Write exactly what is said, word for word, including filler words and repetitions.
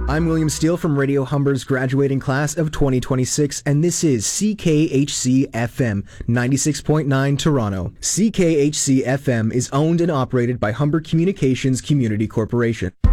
I'm William Steele from Radio Humber's graduating class of twenty twenty-six, and this is C K H C F M ninety-six point nine Toronto. C K H C F M is owned and operated by Humber Communications Community Corporation.